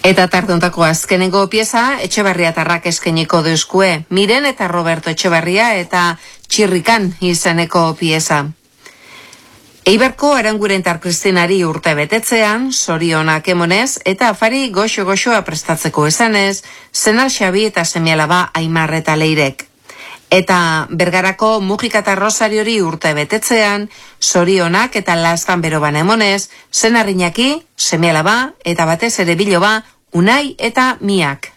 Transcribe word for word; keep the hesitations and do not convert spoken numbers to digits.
Eta tardontako azkenengo pieza Etxebarriatarrak eskainiko deuskue, Miren eta Roberto Etxebarria eta Txirrikan izeneko pieza. Eibarko Arangurentar Kristinari urte betetzean, sorionak emonez eta afari goxo-goxoa prestatzeko esanez, Senal Xabi eta semialaba Aimar eta Leirek. Eta Bergarako Mujika eta Rosariori urte betetzean, sorionak eta lastan beroban emonez, Senar Iñaki, semialaba eta batez ere biloba, Unai eta Miak.